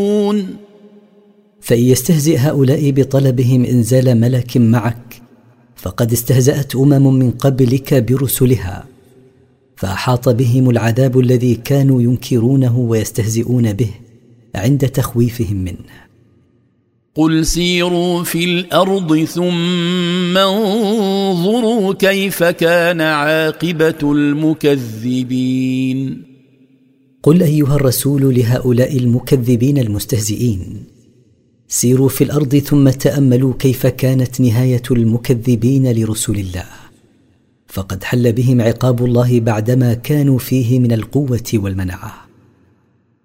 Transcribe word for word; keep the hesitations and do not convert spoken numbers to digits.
فإن يستهزئ هؤلاء بطلبهم إنزال ملك معك فقد استهزأت أمم من قبلك برسلها، فأحاط بهم العذاب الذي كانوا ينكرونه ويستهزئون به عند تخويفهم منه. قل سيروا في الأرض ثم انظروا كيف كان عاقبة المكذبين. قل أيها الرسول لهؤلاء المكذبين المستهزئين: سيروا في الأرض ثم تأملوا كيف كانت نهاية المكذبين لرسل الله، فقد حل بهم عقاب الله بعدما كانوا فيه من القوة والمنعة.